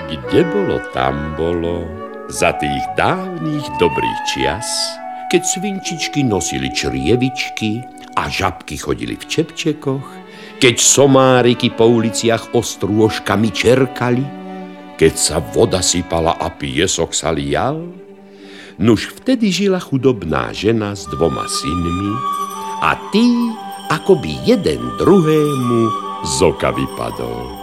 Kde bolo, tam bolo, za tých dávnych dobrých čias, keď svinčičky nosili črievičky a žabky chodili v čepčekoch, keď somáriky po uliciach ostrôžkami čerkali, keď sa voda sypala a piesok sa lial, nuž vtedy žila chudobná žena s 2 synmi a tí, akoby jeden druhému z oka vypadol.